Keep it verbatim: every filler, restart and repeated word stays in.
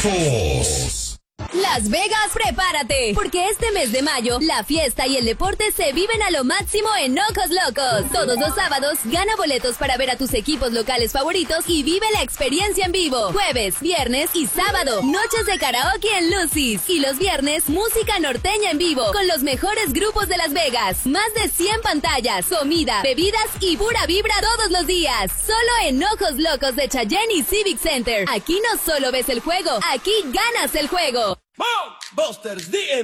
Sucesos. Las Vegas, prepárate, porque este mes de mayo, la fiesta y el deporte se viven a lo máximo en Ojos Locos. Todos los sábados, gana boletos para ver a tus equipos locales favoritos y vive la experiencia en vivo. Jueves, viernes y sábado, noches de karaoke en Lucy's. Y los viernes, música norteña en vivo, con los mejores grupos de Las Vegas. Más de cien pantallas, comida, bebidas y pura vibra todos los días. Solo en Ojos Locos de Cheyenne y Civic Center. Aquí no solo ves el juego, aquí ganas el juego. Busters D M